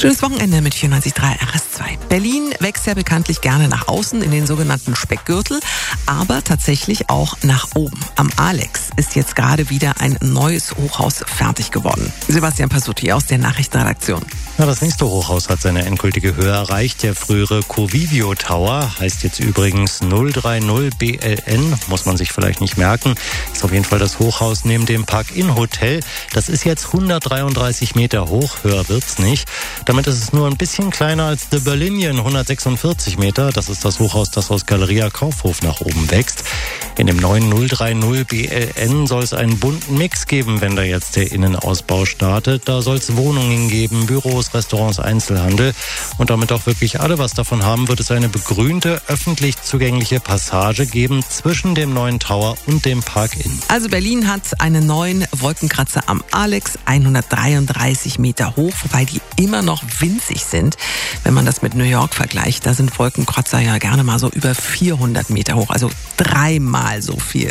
Schönes Wochenende mit 94.3 RS2. Berlin wächst ja bekanntlich gerne nach außen in den sogenannten Speckgürtel, aber tatsächlich auch nach oben. Am Alex ist jetzt gerade wieder ein neues Hochhaus fertig geworden. Sebastian Pasutti aus der Nachrichtenredaktion. Ja, das nächste Hochhaus hat seine endgültige Höhe erreicht. Der frühere Covivio Tower heißt jetzt übrigens 030 BLN, muss man sich vielleicht nicht merken. Ist auf jeden Fall das Hochhaus neben dem Park-In Hotel. Das ist jetzt 133 Meter hoch, höher wird's nicht. Damit ist es nur ein bisschen kleiner als The Berlinian, 146 Meter. Das ist das Hochhaus, das aus Galeria Kaufhof nach oben wächst. In dem neuen 030 BLN soll es einen bunten Mix geben, wenn da jetzt der Innenausbau startet. Da soll es Wohnungen geben, Büros, Restaurants, Einzelhandel. Und damit auch wirklich alle was davon haben, wird es eine begrünte, öffentlich zugängliche Passage geben zwischen dem neuen Tower und dem Park-In. Also Berlin hat einen neuen Wolkenkratzer am Alex, 133 Meter hoch, wobei die immer noch winzig sind. Wenn man das mit New York vergleicht, da sind Wolkenkratzer ja gerne mal so über 400 Meter hoch, also dreimal so viel.